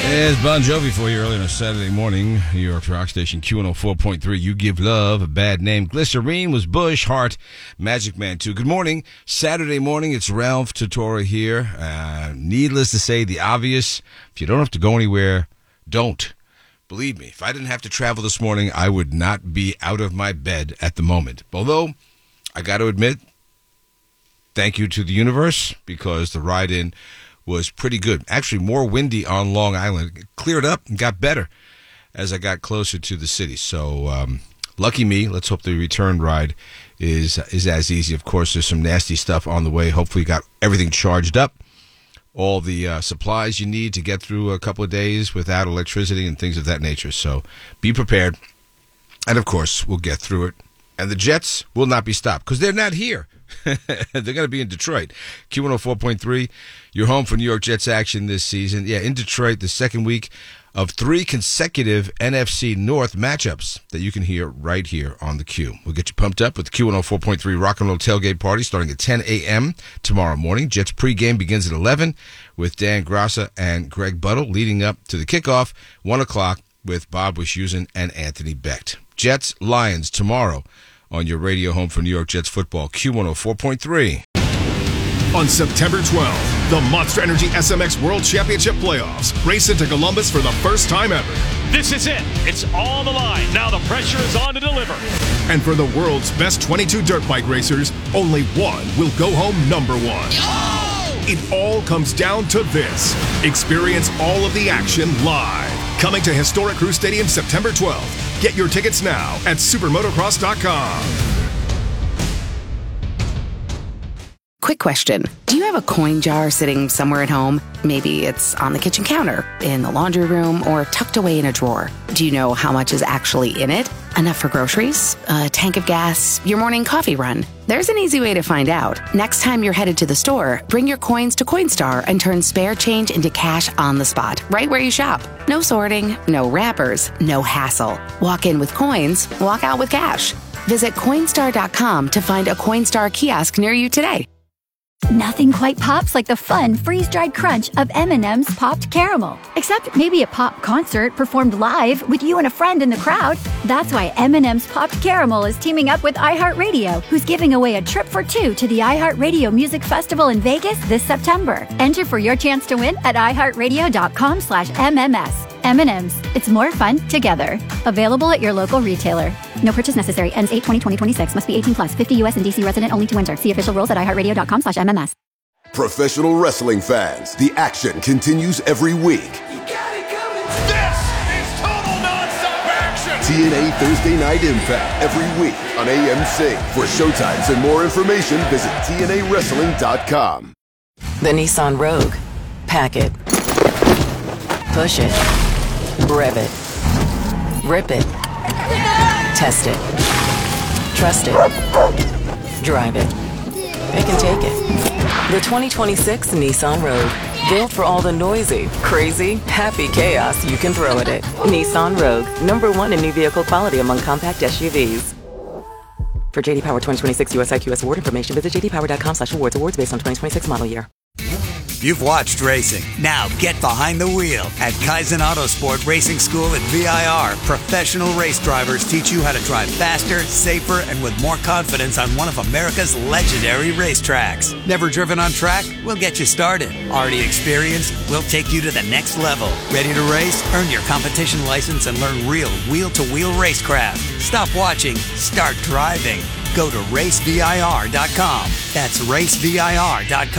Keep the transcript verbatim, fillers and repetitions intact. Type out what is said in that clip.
There's Bon Jovi for you early on a Saturday morning. New York's rock station Q one oh four point three. You Give Love a Bad Name. Glycerine was Bush, Heart, Magic Man two. Good morning. Saturday morning. It's Ralph Tutora here. Uh, needless to say, the obvious. If you don't have to go anywhere, don't. Believe me, if I didn't have to travel this morning, I would not be out of my bed at the moment. Although, I got to admit, thank you to the universe, because the ride-in was pretty good. Actually, more windy on Long Island. It cleared up and got better as I got closer to the city. So, um, lucky me. Let's hope the return ride is is as easy. Of course, there's some nasty stuff on the way. Hopefully, you got everything charged up. All the uh, supplies you need to get through a couple of days without electricity and things of that nature. So, be prepared. And, of course, we'll get through it. And the Jets will not be stopped because they're not here. They're going to be in Detroit. Q one oh four point three, your home for New York Jets action this season. Yeah, in Detroit, the second week of three consecutive N F C North matchups that you can hear right here on the Q. We'll get you pumped up with the Q one oh four point three Rock and Roll Tailgate Party starting at ten a.m. tomorrow morning. Jets pregame begins at eleven with Dan Grassa and Greg Buttle leading up to the kickoff, one o'clock with Bob Wischusen and Anthony Becht. Jets Lions tomorrow on your radio home for New York Jets football, Q one oh four point three. On September twelfth, the Monster Energy S M X World Championship Playoffs race into Columbus for the first time ever. This is it. It's on the line. Now the pressure is on to deliver. And for the world's best twenty-two dirt bike racers, only one will go home number one. Oh! It all comes down to this. Experience all of the action live. Coming to historic Crew Stadium September twelfth. Get your tickets now at supermotocross dot com. Quick question. Do you have a coin jar sitting somewhere at home? Maybe it's on the kitchen counter, in the laundry room, or tucked away in a drawer. Do you know how much is actually in it? Enough for groceries? A tank of gas? Your morning coffee run? There's an easy way to find out. Next time you're headed to the store, bring your coins to Coinstar and turn spare change into cash on the spot, right where you shop. No sorting, no wrappers, no hassle. Walk in with coins, walk out with cash. Visit Coinstar dot com to find a Coinstar kiosk near you today. Nothing quite pops like the fun, freeze-dried crunch of M and M's Popped Caramel. Except maybe a pop concert performed live with you and a friend in the crowd. That's why M and M's Popped Caramel is teaming up with iHeartRadio, who's giving away a trip for two to the iHeartRadio Music Festival in Vegas this September. Enter for your chance to win at iHeartRadio dot com slash M M S. M and M's. It's more fun together. Available at your local retailer. No purchase necessary. Ends eight twenty twenty twenty-six. Must be eighteen plus. fifty U S and D C resident only to enter. See official rules at iHeartRadio dot com slash M M S. Professional wrestling fans, the action continues every week. You got it coming. This is total nonstop action. T N A Thursday Night Impact every week on A M C. For showtimes and more information, visit T N A wrestling dot com. The Nissan Rogue. Pack it. Push it. Rev it. Rip it. Test it. Trust it. Drive it. It can take it. The twenty twenty-six Nissan Rogue. Built for all the noisy, crazy, happy chaos you can throw at it. Nissan Rogue. Number one in new vehicle quality among compact S U Vs. For J D Power twenty twenty-six U S I Q S award information, visit j d power dot com slash awards. Awards based on twenty twenty-six model year. You've watched racing. Now get behind the wheel. At Kaizen Autosport Racing School at V I R, professional race drivers teach you how to drive faster, safer, and with more confidence on one of America's legendary racetracks. Never driven on track? We'll get you started. Already experienced? We'll take you to the next level. Ready to race? Earn your competition license and learn real wheel-to-wheel racecraft. Stop watching. Start driving. Go to race V I R dot com. That's race V I R dot com.